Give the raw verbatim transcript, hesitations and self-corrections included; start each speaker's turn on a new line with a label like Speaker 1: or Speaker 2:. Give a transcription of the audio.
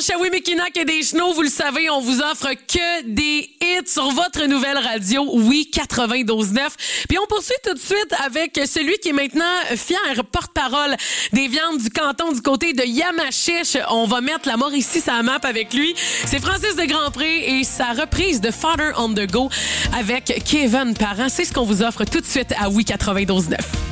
Speaker 1: Shawinigan et des Chenaux, vous le savez, on vous offre que des hits sur votre nouvelle radio, oui, quatre-vingt-douze neuf. Puis on poursuit tout de suite avec celui qui est maintenant fier porte-parole des viandes du canton du côté de Yamachiche. On va mettre la Mauricie sur la map avec lui. C'est Francis de Grandpré et sa reprise de Father on the Go avec Kevin Parent. C'est ce qu'on vous offre tout de suite à Oui quatre-vingt-douze neuf.